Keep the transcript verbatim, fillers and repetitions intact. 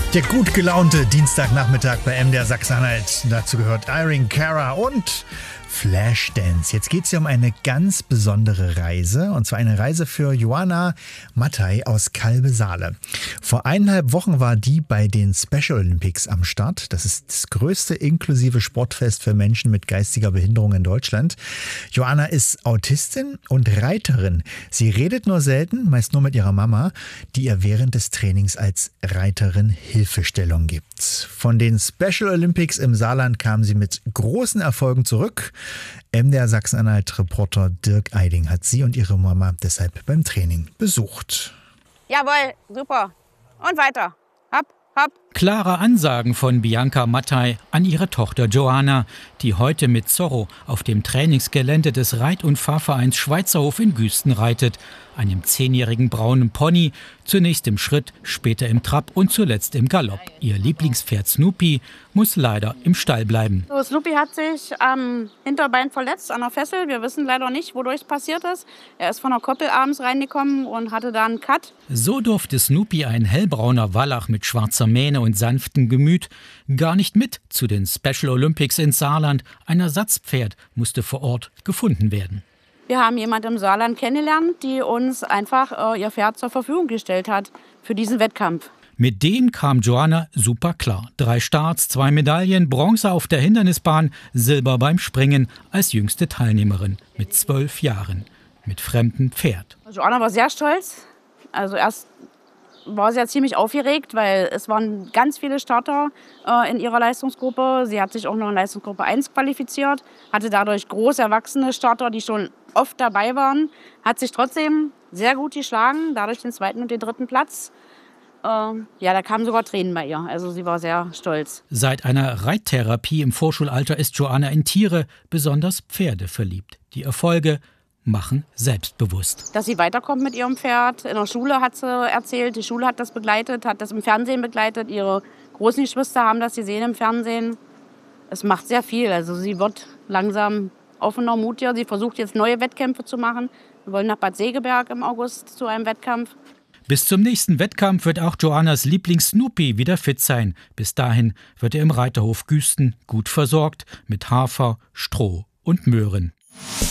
Der gut gelaunte Dienstagnachmittag bei M D R Sachsen-Anhalt. Dazu gehört Irene Cara und Flashdance. Jetzt geht es ja um eine ganz besondere Reise, und zwar eine Reise für Joanna Mattei aus Kalbe-Saale. Vor eineinhalb Wochen war die bei den Special Olympics am Start. Das ist das größte inklusive Sportfest für Menschen mit geistiger Behinderung in Deutschland. Joanna ist Autistin und Reiterin. Sie redet nur selten, meist nur mit ihrer Mama, die ihr während des Trainings als Reiterin Hilfestellung gibt. Von den Special Olympics im Saarland kam sie mit großen Erfolgen zurück. M D R Sachsen-Anhalt-Reporter Dirk Eiding hat sie und ihre Mama deshalb beim Training besucht. Jawohl, super. Und weiter. Hopp, hopp. Klare Ansagen von Bianca Mattei an ihre Tochter Joanna, die heute mit Zorro auf dem Trainingsgelände des Reit- und Fahrvereins Schweizerhof in Güsten reitet. Einem zehnjährigen braunen Pony, zunächst im Schritt, später im Trab und zuletzt im Galopp. Ihr Lieblingspferd Snoopy muss leider im Stall bleiben. So, Snoopy hat sich am Hinterbein verletzt an der Fessel. Wir wissen leider nicht, wodurch es passiert ist. Er ist von der Koppel abends reingekommen und hatte da einen Cut. So durfte Snoopy, ein hellbrauner Wallach mit schwarzer Mähne und sanftem Gemüt, gar nicht mit zu den Special Olympics ins Saarland. Ein Ersatzpferd musste vor Ort gefunden werden. Wir haben jemanden im Saarland kennengelernt, die uns einfach äh, ihr Pferd zur Verfügung gestellt hat für diesen Wettkampf. Mit dem kam Joanna super klar. Drei Starts, zwei Medaillen, Bronze auf der Hindernisbahn, Silber beim Springen als jüngste Teilnehmerin mit zwölf Jahren. Mit fremdem Pferd. Joanna war sehr stolz. Also erst war sie ja ziemlich aufgeregt, weil es waren ganz viele Starter äh, in ihrer Leistungsgruppe. Sie hat sich auch noch in Leistungsgruppe eins qualifiziert, hatte dadurch große erwachsene Starter, die schon oft dabei waren, hat sich trotzdem sehr gut geschlagen, dadurch den zweiten und den dritten Platz. Äh, ja, da kamen sogar Tränen bei ihr, also sie war sehr stolz. Seit einer Reittherapie im Vorschulalter ist Joanna in Tiere, besonders Pferde, verliebt. Die Erfolge machen selbstbewusst. Dass sie weiterkommt mit ihrem Pferd. In der Schule hat sie erzählt, die Schule hat das begleitet, hat das im Fernsehen begleitet. Ihre großen Geschwister haben das gesehen im Fernsehen. Es macht sehr viel. Also sie wird langsam offener, mutiger. Sie versucht jetzt neue Wettkämpfe zu machen. Wir wollen nach Bad Segeberg im August zu einem Wettkampf. Bis zum nächsten Wettkampf wird auch Joannas Liebling Snoopy wieder fit sein. Bis dahin wird er im Reiterhof Güsten gut versorgt mit Hafer, Stroh und Möhren.